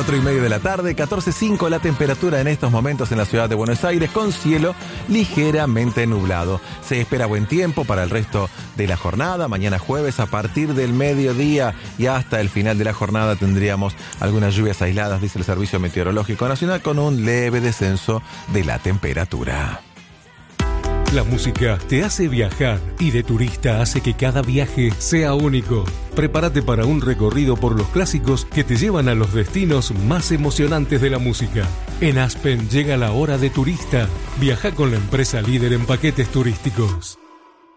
4:30 de la tarde, 14:05 la temperatura en estos momentos en la ciudad de Buenos Aires, con cielo ligeramente nublado. Se espera buen tiempo para el resto de la jornada. Mañana jueves, a partir del mediodía y hasta el final de la jornada, tendríamos algunas lluvias aisladas, dice el Servicio Meteorológico Nacional, con un leve descenso de la temperatura. La música te hace viajar y de turista hace que cada viaje sea único. Prepárate para un recorrido por los clásicos que te llevan a los destinos más emocionantes de la música. En Aspen llega la hora de turista. Viaja con la empresa líder en paquetes turísticos.